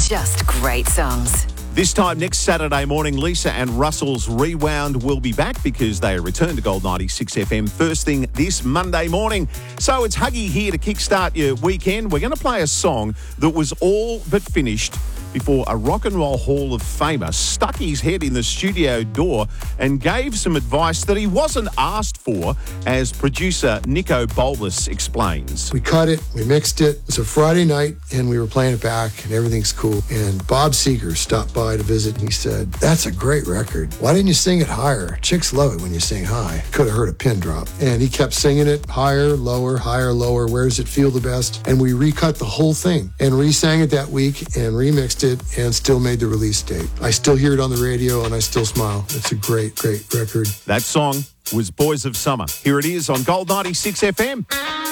just great songs. This time next Saturday morning, Lisa and Russell's Rewound will be back because they return to Gold 96 FM first thing this Monday morning. So it's Huggy here to kickstart your weekend. We're going to play a song that was all but finished before a Rock and Roll Hall of Famer stuck his head in the studio door and gave some advice that he wasn't asked for, as producer Nico Bolbus explains. We cut it, we mixed it. It was a Friday night and we were playing it back and everything's cool. And Bob Seger stopped by to visit and he said, "That's a great record. Why didn't you sing it higher? Chicks love it when you sing high." Could have heard a pin drop. And he kept singing it higher, lower, where does it feel the best? And we recut the whole thing and re-sang it that week and remixed it and still made the release date. I still hear it on the radio and I still smile. It's a great, great record. That song was Boys of Summer. Here it is on Gold 96 FM.